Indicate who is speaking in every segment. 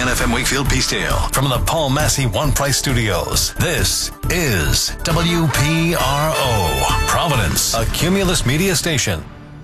Speaker 1: FM Wakefield Peacedale from the Paul Massey One Price Studios. This is WPRO, Providence, a Cumulus Media station.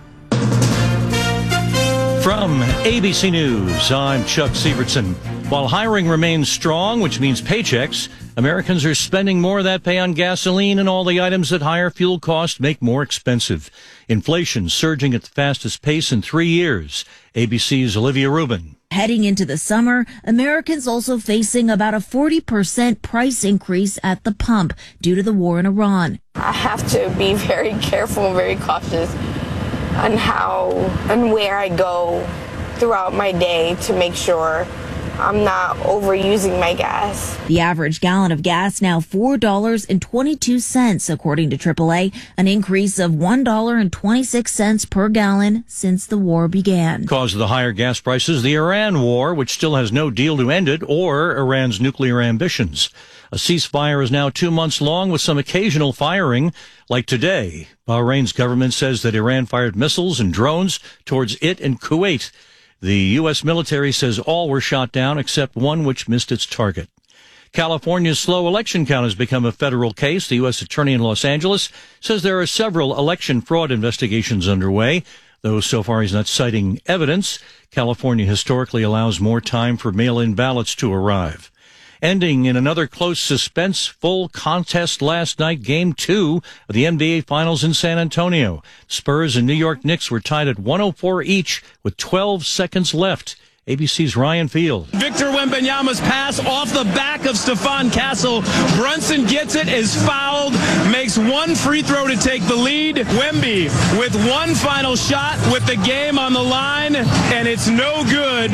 Speaker 2: From ABC News, I'm Chuck Sievertson. While hiring remains strong, which means paychecks, Americans are spending more of that pay on gasoline and all the items that higher fuel costs make more expensive. Inflation surging at the fastest pace in 3 years. ABC's Olivia Rubin.
Speaker 3: Heading into the summer, Americans also facing about a 40% price increase at the pump due to the war in Iran.
Speaker 4: I have to be very careful and very cautious on how and where I go throughout my day to make sure I'm not overusing my gas.
Speaker 3: The average gallon of gas now $4.22, according to AAA, an increase of $1.26 per gallon since the war began.
Speaker 2: Cause of the higher gas prices, the Iran war, which still has no deal to end it, or Iran's nuclear ambitions. A ceasefire is now 2 months long with some occasional firing, like today. Bahrain's government says that Iran fired missiles and drones towards it and Kuwait. The U.S. military says all were shot down except one which missed its target. California's slow election count has become a federal case. The U.S. attorney in Los Angeles says there are several election fraud investigations underway, though so far he's not citing evidence. California historically allows more time for mail-in ballots to arrive. Ending in another close suspense-full contest last night, Game 2 of the NBA Finals in San Antonio. Spurs and New York Knicks were tied at 104 each with 12 seconds left. ABC's Ryan Field.
Speaker 5: Victor Wembanyama's pass off the back of Stephon Castle. Brunson gets it, is fouled, makes one free throw to take the lead. Wemby with one final shot with the game on the line, and it's no good.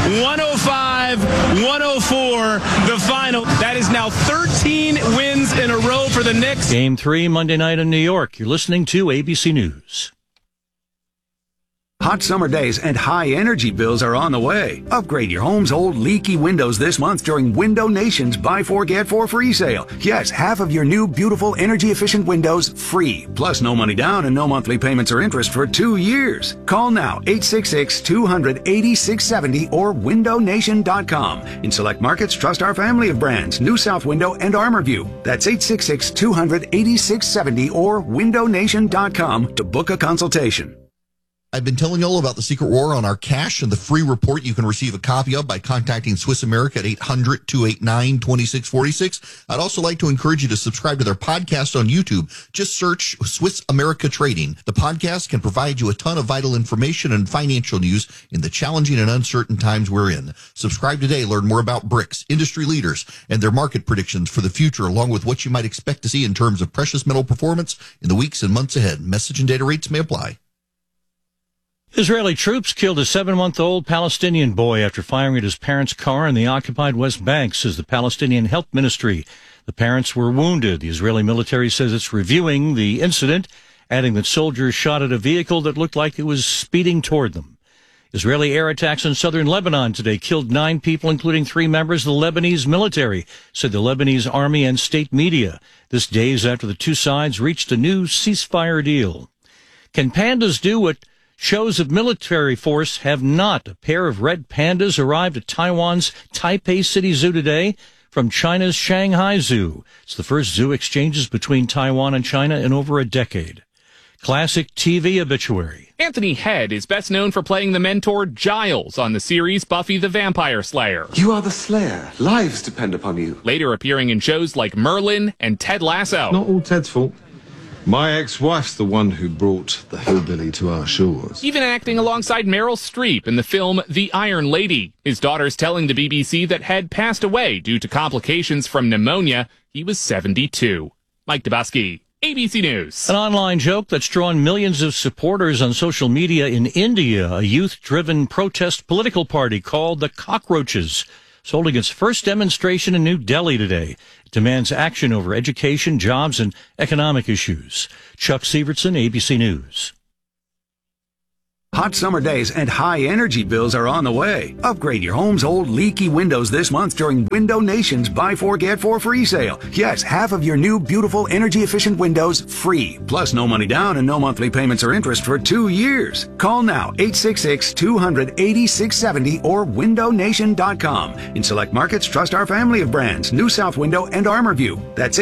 Speaker 5: 105-104, the final. That is now 13 wins in a row for the Knicks.
Speaker 2: Game 3 Monday night in New York. You're listening to ABC News.
Speaker 6: Hot summer days and high energy bills are on the way. Upgrade your home's old leaky windows this month during Window Nation's Buy 4 Get 4 free sale. Yes, half of your new beautiful energy efficient windows free. Plus no money down and no monthly payments or interest for 2 years. Call now 866-200-8670 or windownation.com. In select markets, trust our family of brands, New South Window and ArmorView. That's 866-200-8670 or windownation.com to book a consultation.
Speaker 7: I've been telling you all about the Secret War on our cash and the free report you can receive a copy of by contacting Swiss America at 800-289-2646. I'd also like to encourage you to subscribe to their podcast on YouTube. Just search Swiss America Trading. The podcast can provide you a ton of vital information and financial news in the challenging and uncertain times we're in. Subscribe today. Learn more about BRICS, industry leaders, and their market predictions for the future, along with what you might expect to see in terms of precious metal performance in the weeks and months ahead. Message and data rates may apply.
Speaker 2: Israeli troops killed a 7-month-old Palestinian boy after firing at his parents' car in the occupied West Bank, says the Palestinian Health Ministry. The parents were wounded. The Israeli military says it's reviewing the incident, adding that soldiers shot at a vehicle that looked like it was speeding toward them. Israeli air attacks in southern Lebanon today killed 9 people, including 3 members of the Lebanese military, said the Lebanese army and state media. This days after the two sides reached a new ceasefire deal. Can pandas do what shows of military force have not? A pair of red pandas arrived at Taiwan's Taipei City Zoo today from China's Shanghai Zoo. It's the first zoo exchanges between Taiwan and China in over a decade. Classic TV obituary.
Speaker 8: Anthony Head is best known for playing the mentor Giles on the series Buffy the Vampire Slayer.
Speaker 9: You are the Slayer. Lives depend upon you.
Speaker 8: Later appearing in shows like Merlin and Ted Lasso.
Speaker 9: Not all Ted's fault. My ex-wife's the one who brought the hillbilly to our shores.
Speaker 8: Even acting alongside Meryl Streep in the film The Iron Lady. His daughter's telling the BBC that Head passed away due to complications from pneumonia. He was 72. Mike Dabowski, ABC News.
Speaker 2: An online joke that's drawn millions of supporters on social media in India. A youth-driven protest political party called the Cockroaches is holding its first demonstration in New Delhi today. It demands action over education, jobs, and economic issues. Chuck Sievertson, ABC News.
Speaker 6: Hot summer days and high energy bills are on the way. Upgrade your home's old leaky windows this month during Window Nation's Buy 4 Get 4 free sale. Yes, half of your new beautiful energy efficient windows free. Plus no money down and no monthly payments or interest for 2 years. Call now 866-200-8670 or windownation.com. In select markets, trust our family of brands, New South Window and ArmorView. That's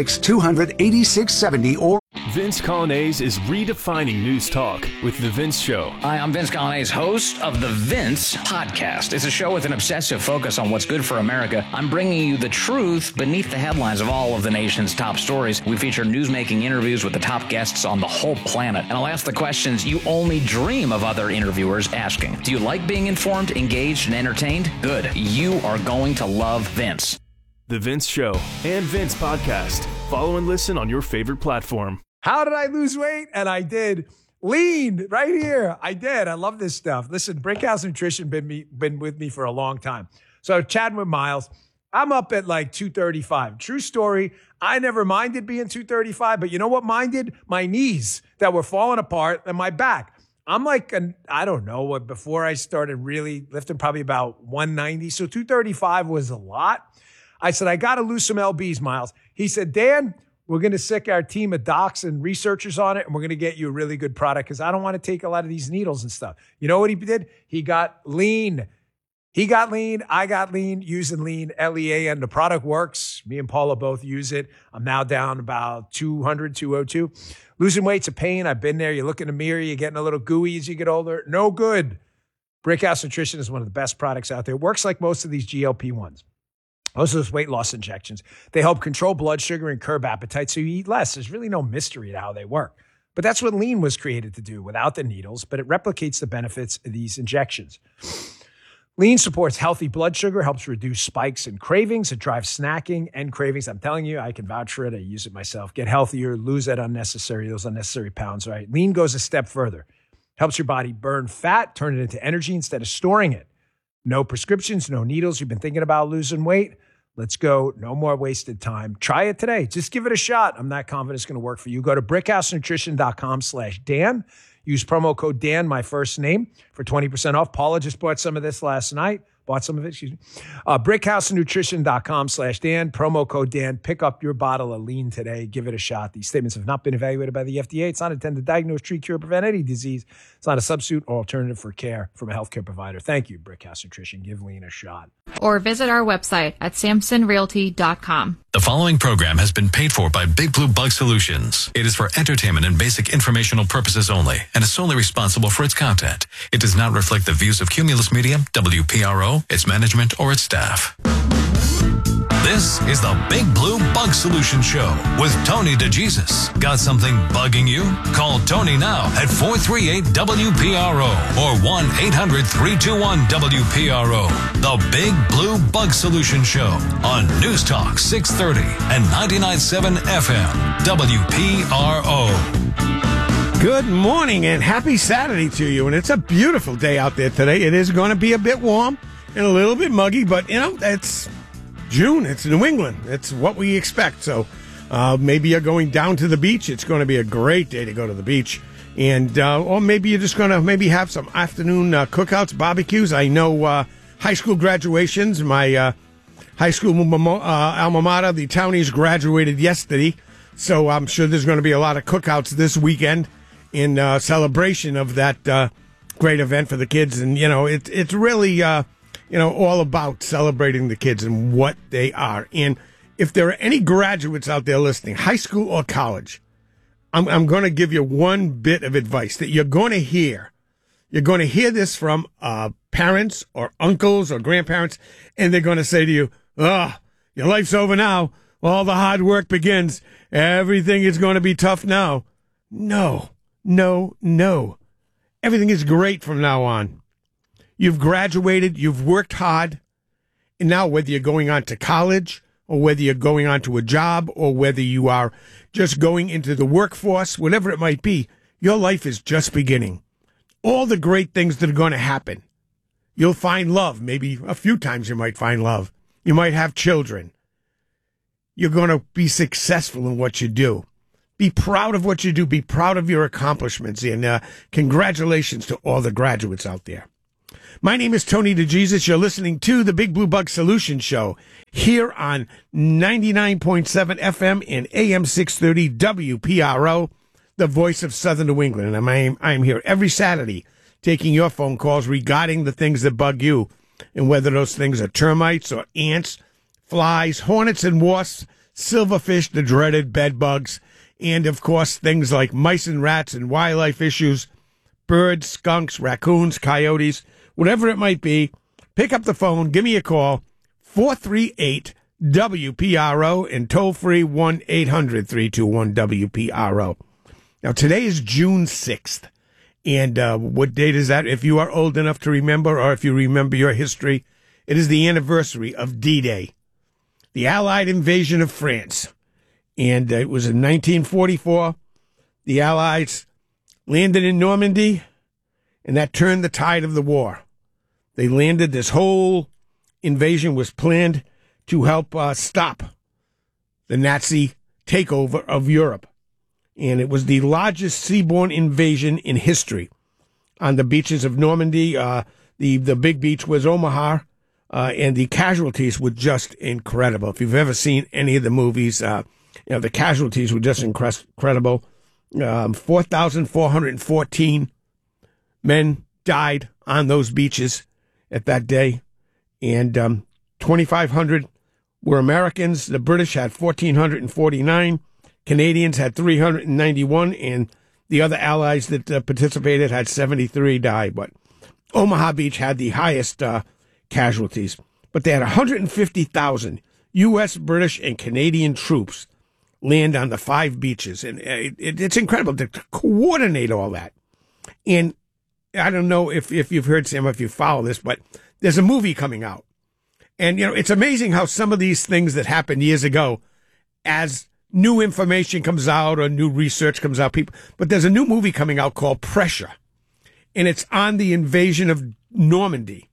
Speaker 6: 866-200-8670 or
Speaker 10: Vince Colonnese is redefining news talk with The Vince Show.
Speaker 11: Hi, I'm Vince Colonnese, host of The Vince Podcast. It's a show with an obsessive focus on what's good for America. I'm bringing you the truth beneath the headlines of all of the nation's top stories. We feature newsmaking interviews with the top guests on the whole planet. And I'll ask the questions you only dream of other interviewers asking. Do you like being informed, engaged, and entertained? Good. You are going to love Vince.
Speaker 10: The Vince Show and Vince Podcast. Follow and listen on your favorite platform.
Speaker 12: How did I lose weight? And I did. Lean right here. I did. I love this stuff. Listen, Brickhouse Nutrition been with me for a long time. So chatting with Miles, I'm up at like 235. True story. I never minded being 235, but you know what minded? My knees that were falling apart and my back. I'm like, I don't know, before I started really lifting, probably about 190. So 235 was a lot. I said, I got to lose some LBs, Miles. He said, Dan, we're going to sick our team of docs and researchers on it, and we're going to get you a really good product because I don't want to take a lot of these needles and stuff. You know what he did? He got lean. He got lean. I got lean using lean, LEA, and the product works. Me and Paula both use it. I'm now down about 200, 202. Losing weight's a pain. I've been there. You look in the mirror, you're getting a little gooey as you get older. No good. Brickhouse Nutrition is one of the best products out there. It works like most of these GLP-1s. Most of those weight loss injections, they help control blood sugar and curb appetite so you eat less. There's really no mystery to how they work. But that's what lean was created to do without the needles, but it replicates the benefits of these injections. Lean supports healthy blood sugar, helps reduce spikes and cravings. It drives snacking and cravings. I'm telling you, I can vouch for it. I use it myself. Get healthier, lose those unnecessary pounds, right? Lean goes a step further. Helps your body burn fat, turn it into energy instead of storing it. No prescriptions, no needles. You've been thinking about losing weight? Let's go. No more wasted time. Try it today. Just give it a shot. I'm not confident it's going to work for you. Go to brickhousenutrition.com/Dan. Use promo code Dan, my first name, for 20% off. Paula just bought some of this last night. Brickhousenutrition.com/Dan. Promo code Dan. Pick up your bottle of lean today. Give it a shot. These statements have not been evaluated by the FDA. It's not intended to diagnose, treat, cure, or prevent any disease. It's not a substitute or alternative for care from a healthcare provider. Thank you, Brickhouse Nutrition. Give lean a shot.
Speaker 13: Or visit our website at samsonrealty.com.
Speaker 1: The following program has been paid for by Big Blue Bug Solutions. It is for entertainment and basic informational purposes only and is solely responsible for its content. It does not reflect the views of Cumulus Media, WPRO, its management, or its staff. This is the Big Blue Bug Solution Show with Tony DeJesus. Got something bugging you? Call Tony now at 438-WPRO or 1-800-321-WPRO. The Big Blue Bug Solution Show on News Talk 630 and 99.7 FM, WPRO.
Speaker 14: Good morning and happy Saturday to you. And it's a beautiful day out there today. It is going to be a bit warm and a little bit muggy, but, you know, it's June. It's New England. It's what we expect. So maybe you're going down to the beach. It's going to be a great day to go to the beach. And or maybe you're just going to maybe have some afternoon cookouts, barbecues. I know high school graduations. My high school alma mater, the Townies, graduated yesterday. So I'm sure there's going to be a lot of cookouts this weekend in celebration of that great event for the kids. And, you know, it's really, all about celebrating the kids and what they are. And if there are any graduates out there listening, high school or college, I'm going to give you one bit of advice that you're going to hear. You're going to hear this from parents or uncles or grandparents, and they're going to say to you, your life's over now. All the hard work begins. Everything is going to be tough now. No. Everything is great from now on. You've graduated, you've worked hard, and now whether you're going on to college or whether you're going on to a job or whether you are just going into the workforce, whatever it might be, your life is just beginning. All the great things that are going to happen. You'll find love. Maybe a few times you might find love. You might have children. You're going to be successful in what you do. Be proud of what you do. Be proud of your accomplishments. And congratulations to all the graduates out there. My name is Tony DeJesus. You're listening to the Big Blue Bug Solution Show here on 99.7 FM and AM 630 WPRO, the voice of Southern New England. And I'm here every Saturday taking your phone calls regarding the things that bug you, and whether those things are termites or ants, flies, hornets and wasps, silverfish, the dreaded bed bugs, and, of course, things like mice and rats and wildlife issues, birds, skunks, raccoons, coyotes, whatever it might be. Pick up the phone, give me a call, 438-WPRO, and toll-free 1-800-321-WPRO. Now, today is June 6th, and what date is that? If you are old enough to remember, or if you remember your history, it is the anniversary of D-Day, the Allied invasion of France. And it was in 1944. The Allies landed in Normandy, and that turned the tide of the war. They landed. This whole invasion was planned to help stop the Nazi takeover of Europe. And it was the largest seaborne invasion in history. On the beaches of Normandy, the big beach was Omaha, and the casualties were just incredible. If you've ever seen any of the movies, the casualties were just incredible. 4,414 men died on those beaches at that day, and 2,500 were Americans. The British had 1,449. Canadians had 391, and the other allies that participated had 73 die. But Omaha Beach had the highest casualties. But they had 150,000 U.S., British, and Canadian troops land on the 5 beaches. And it's incredible to coordinate all that. And I don't know if you've heard, Sam, if you follow this, but there's a movie coming out. And, it's amazing how some of these things that happened years ago, as new information comes out or new research comes out, but there's a new movie coming out called Pressure. And it's on the invasion of Normandy.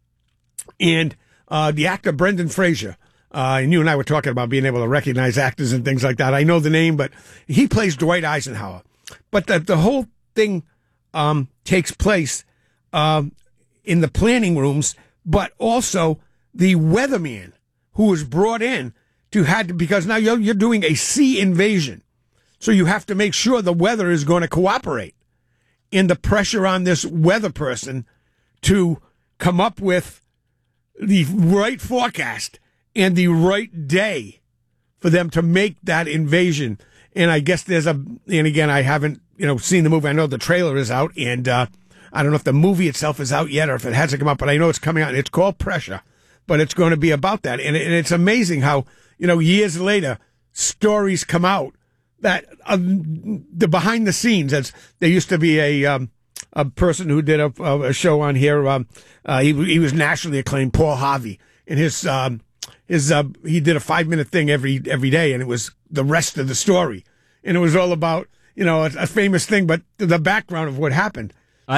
Speaker 14: And the actor Brendan Fraser, and you and I were talking about being able to recognize actors and things like that. I know the name, but he plays Dwight Eisenhower. But the whole thing takes place in the planning rooms, but also the weatherman who was brought in because now you're doing a sea invasion. So you have to make sure the weather is going to cooperate. And the pressure on this weather person to come up with the right forecast and the right day for them to make that invasion. And I guess and again, I haven't, seen the movie. I know the trailer is out, and I don't know if the movie itself is out yet or if it hasn't come out, but I know it's coming out. It's called Pressure, but it's going to be about that. And it's amazing how, years later, stories come out that the behind the scenes, as there used to be a person who did a show on here. He was nationally acclaimed, Paul Harvey, and he did a 5-minute thing every day, and it was the rest of the story, and it was all about a famous thing, but the background of what happened.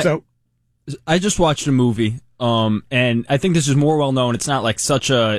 Speaker 15: I just watched a movie, and I think this is more well known. It's not like such a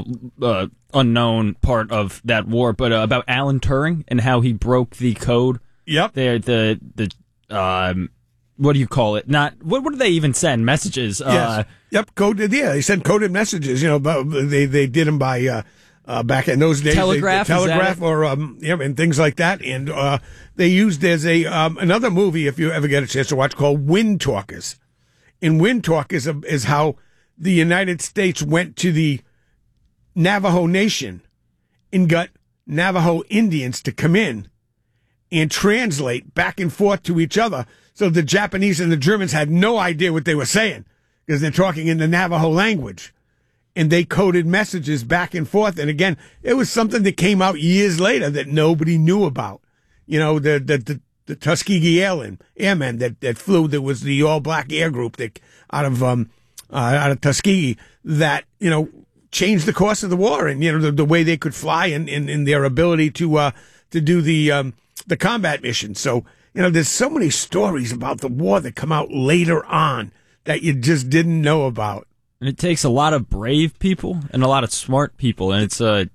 Speaker 15: unknown part of that war, but about Alan Turing and how he broke the code.
Speaker 14: Yep.
Speaker 15: The what do you call it? Not what do they even send messages?
Speaker 14: Yes. Yep. Coded. Yeah, they sent coded messages. They did them by back in those days.
Speaker 15: Telegraph
Speaker 14: or and things like that. And they used there's another movie, if you ever get a chance to watch, called Wind Talkers. And Wind Talk is how the United States went to the Navajo Nation and got Navajo Indians to come in and translate back and forth to each other. So the Japanese and the Germans had no idea what they were saying because they're talking in the Navajo language. And they coded messages back and forth. And again, it was something that came out years later that nobody knew about. The Tuskegee Airmen that flew, there was the all-black air group that out of Tuskegee that, changed the course of the war and, the way they could fly and their ability to do the combat mission. So, there's so many stories about the war that come out later on that you just didn't know about.
Speaker 15: And it takes a lot of brave people and a lot of smart people, and it's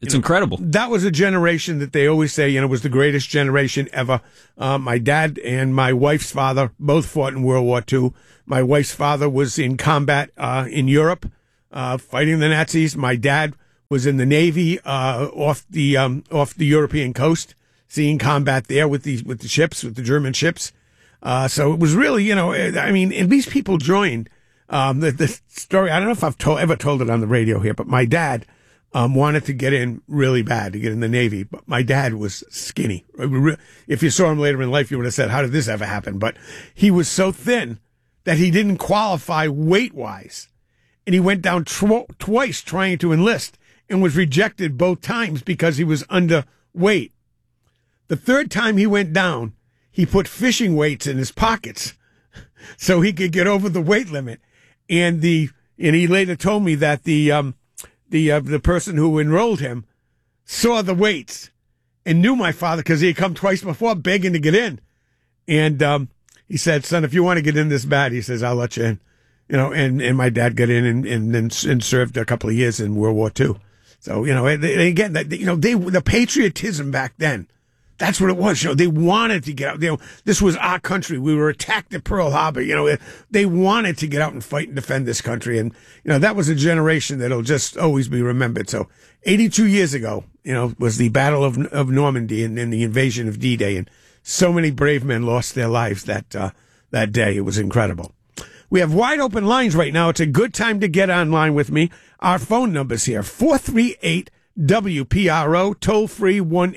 Speaker 15: It's incredible.
Speaker 14: That was a generation that they always say, was the greatest generation ever. My dad and my wife's father both fought in World War II. My wife's father was in combat in Europe, fighting the Nazis. My dad was in the Navy off the European coast, seeing combat there with the ships, with the German ships. So it was really, and these people joined. The story, I don't know if I've ever told it on the radio here, but my dad wanted to get in really bad, to get in the Navy. But my dad was skinny. If you saw him later in life, you would have said, how did this ever happen? But he was so thin that he didn't qualify weight-wise. And he went down twice trying to enlist and was rejected both times because he was underweight. The third time he went down, he put fishing weights in his pockets so he could get over the weight limit. And he later told me that the person who enrolled him saw the weights and knew my father because he had come twice before begging to get in. And he said, son, if you want to get in this bad, he says, I'll let you in. And my dad got in and served a couple of years in World War II. So, again, the patriotism back then, that's what it was. They wanted to get out. This was our country. We were attacked at Pearl Harbor. They wanted to get out and fight and defend this country. And, that was a generation that'll just always be remembered. So 82 years ago, was the Battle of Normandy and the invasion of D-Day. And so many brave men lost their lives that day. It was incredible. We have wide open lines right now. It's a good time to get online with me. Our phone number's here, 438-WPRO, toll free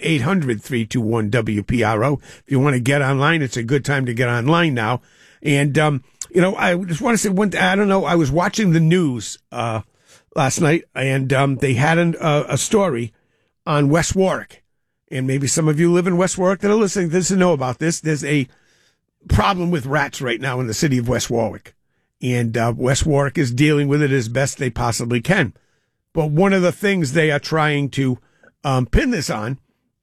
Speaker 14: 1-800-321-WPRO. If you want to get online, it's a good time to get online now. And, I just want to say one thing. I don't know. I was watching the news last night, and they had a story on West Warwick. And maybe some of you live in West Warwick that are listening to this and know about this. There's a problem with rats right now in the city of West Warwick. And West Warwick is dealing with it as best they possibly can. But one of the things they are trying to pin this on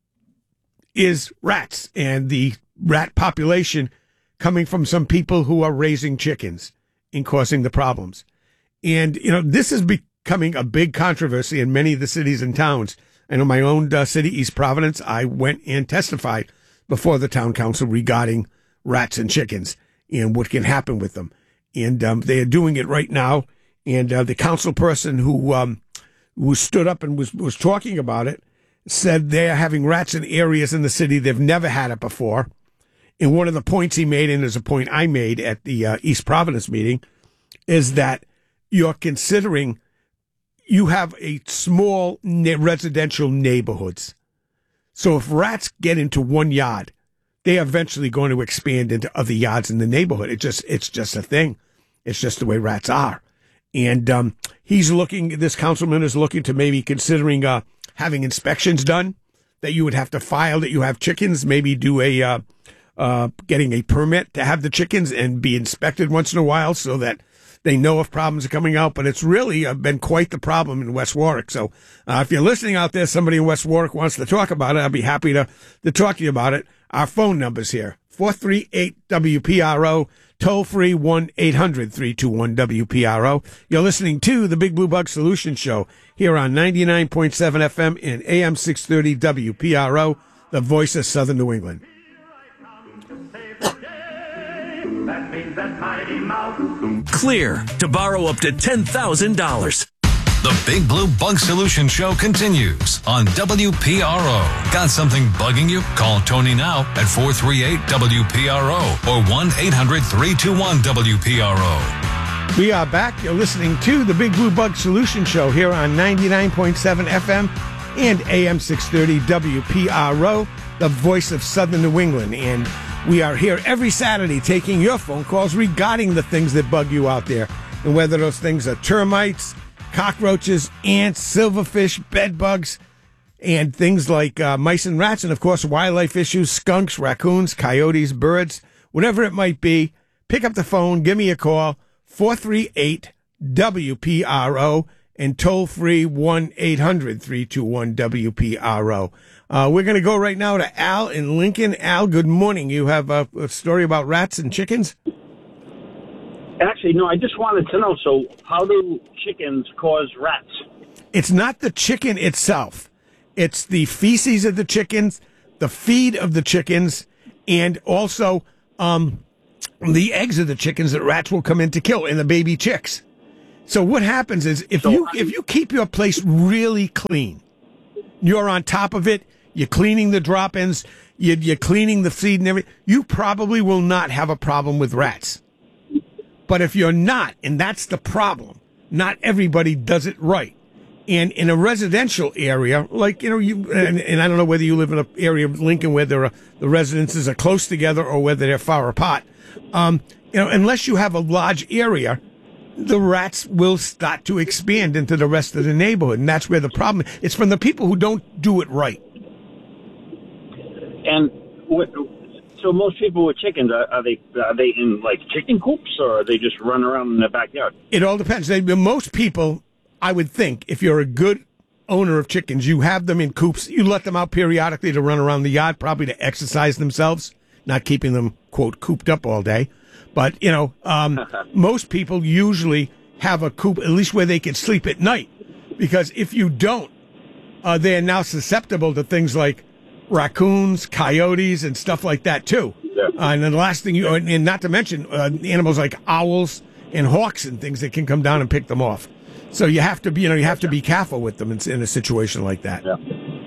Speaker 14: is rats and the rat population coming from some people who are raising chickens and causing the problems. And, this is becoming a big controversy in many of the cities and towns. I know my own city, East Providence, I went and testified before the town council regarding rats and chickens and what can happen with them. And they are doing it right now. And the council person who stood up and was talking about it said they are having rats in areas in the city they've never had it before. And one of the points he made, and there's a point I made at the East Providence meeting, is that you're considering you have a small residential neighborhoods. So if rats get into one yard, they are eventually going to expand into other yards in the neighborhood. It's just a thing. It's just the way rats are. And this councilman is looking to maybe considering having inspections done, that you would have to file that you have chickens, maybe do getting a permit to have the chickens and be inspected once in a while so that they know if problems are coming out. But it's really been quite the problem in West Warwick. So if you're listening out there, somebody in West Warwick wants to talk about it, I'll be happy to talk to you about it. Our phone number's here, 438-WPRO, toll free 1-800-321-WPRO. You're listening to the Big Blue Bug Solution Show here on 99.7 FM and AM 630 WPRO, the voice of Southern New England.
Speaker 16: Clear to borrow up to $10,000.
Speaker 1: The Big Blue Bug Solution Show continues on WPRO. Got something bugging you? Call Tony now at 438-WPRO or 1-800-321-WPRO.
Speaker 14: We are back. You're listening to the Big Blue Bug Solution Show here on 99.7 FM and AM 630 WPRO, the voice of Southern New England. And we are here every Saturday taking your phone calls regarding the things that bug you out there. And whether those things are termites, cockroaches, ants, silverfish, bed bugs, and things like mice and rats, and of course wildlife issues, skunks, raccoons, coyotes, birds, whatever it might be, pick up the phone, give me a call, 438-WPRO, and toll free 1-800-321-WPRO. We're going to go right now to Al in Lincoln. Al, good morning. You have a story about rats and chickens?
Speaker 17: Actually, no, I just wanted to know, so how do chickens cause rats?
Speaker 14: It's not the chicken itself. It's the feces of the chickens, the feed of the chickens, and also the eggs of the chickens that rats will come in to kill, and the baby chicks. So what happens is if you keep your place really clean, you're on top of it, you're cleaning the drop-ins, you're cleaning the feed and everything, you probably will not have a problem with rats. But if you're not, and that's the problem, not everybody does it right. And in a residential area, like, and I don't know whether you live in an area of Lincoln where the residences are close together or whether they're far apart, unless you have a large area, the rats will start to expand into the rest of the neighborhood. And that's where the problem is. It's from the people who don't do it right.
Speaker 17: And so most people with chickens, are they in like chicken coops, or are they just run around in their backyard?
Speaker 14: It all depends. Most people, I would think, if you're a good owner of chickens, you have them in coops. You let them out periodically to run around the yard, probably to exercise themselves, not keeping them, quote, cooped up all day. But, most people usually have a coop, at least where they can sleep at night. Because if you don't, they're now susceptible to things like raccoons, coyotes, and stuff like that, too. Yeah. And then the last thing and not to mention animals like owls and hawks and things that can come down and pick them off. So you have to be careful with them in a situation like that.
Speaker 17: Yeah.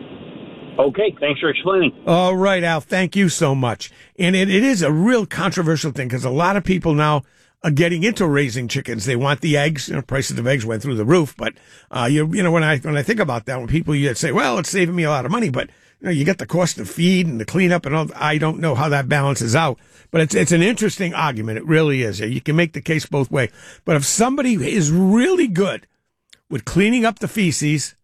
Speaker 17: Okay, thanks for explaining.
Speaker 14: All right, Al, thank you so much. And it is a real controversial thing because a lot of people now are getting into raising chickens. They want the eggs. Prices of eggs went through the roof. But when I think about that, when people say, "Well, it's saving me a lot of money," but you get the cost of feed and the cleanup and all. I don't know how that balances out. But it's an interesting argument. It really is. You can make the case both ways. But if somebody is really good with cleaning up the feces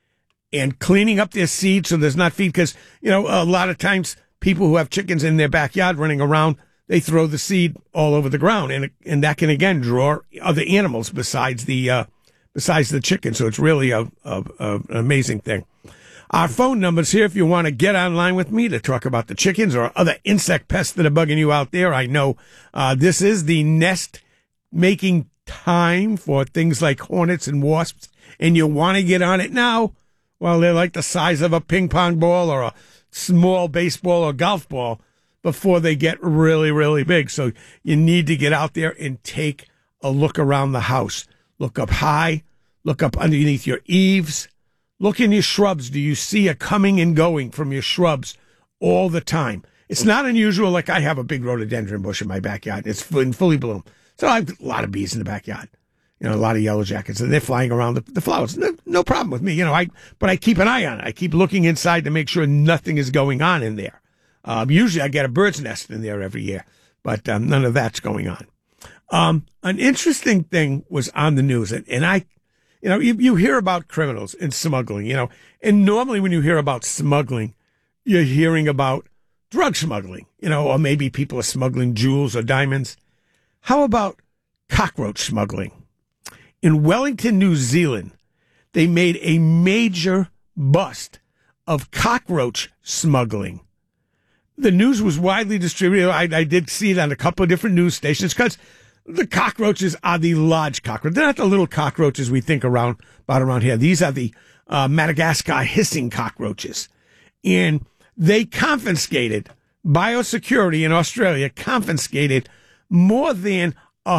Speaker 14: and cleaning up their seed so there's not feed, because, a lot of times people who have chickens in their backyard running around, they throw the seed all over the ground, and that can, again, draw other animals besides the chicken. So it's really an amazing thing. Our phone number's here if you want to get online with me to talk about the chickens or other insect pests that are bugging you out there. I know this is the nest making time for things like hornets and wasps, and you want to get on it now. Well, they're like the size of a ping pong ball or a small baseball or golf ball before they get really, really big. So you need to get out there and take a look around the house. Look up high, look up underneath your eaves, look in your shrubs. Do you see a coming and going from your shrubs all the time? It's not unusual. Like I have a big rhododendron bush in my backyard. It's in fully bloom. So I have a lot of bees in the backyard. A lot of yellow jackets, and they're flying around the flowers. No problem with me, but I keep an eye on it. I keep looking inside to make sure nothing is going on in there. Usually I get a bird's nest in there every year, but none of that's going on. An interesting thing was on the news, and I, you hear about criminals and smuggling, and normally when you hear about smuggling, you're hearing about drug smuggling, or maybe people are smuggling jewels or diamonds. How about cockroach smuggling? In Wellington, New Zealand, they made a major bust of cockroach smuggling. The news was widely distributed. I did see it on a couple of different news stations because the cockroaches are the large cockroaches. They're not the little cockroaches we think about around here. These are the Madagascar hissing cockroaches. And they confiscated, biosecurity in Australia confiscated more than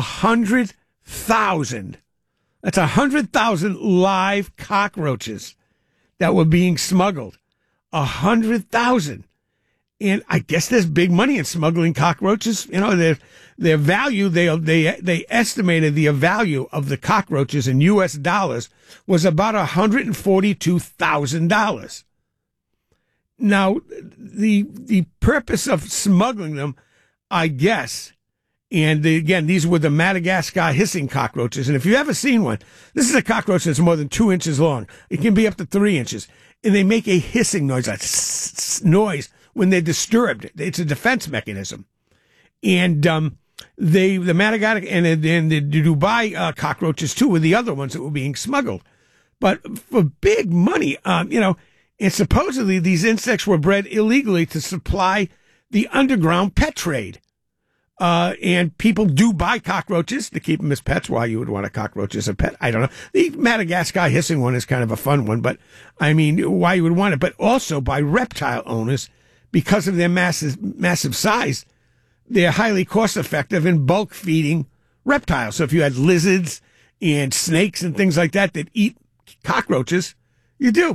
Speaker 14: 100,000. That's 100,000 live cockroaches that were being smuggled. 100,000. And I guess there's big money in smuggling cockroaches. Their value, they estimated the value of the cockroaches in U.S. dollars was about $142,000. Now, the purpose of smuggling them, I guess, and again, these were the Madagascar hissing cockroaches. And if you've ever seen one, this is a cockroach that's more than 2 inches long. It can be up to 3 inches. And they make a hissing noise, a noise when they're disturbed. It's a defense mechanism. And the Madagascar and the Dubai cockroaches, too, were the other ones that were being smuggled. But for big money, and supposedly these insects were bred illegally to supply the underground pet trade. And people do buy cockroaches to keep them as pets. Why you would want a cockroach as a pet, I don't know. The Madagascar hissing one is kind of a fun one, but I mean, why you would want it. But also by reptile owners, because of their massive size, they're highly cost effective in bulk feeding reptiles. So if you had lizards and snakes and things like that eat cockroaches, you do.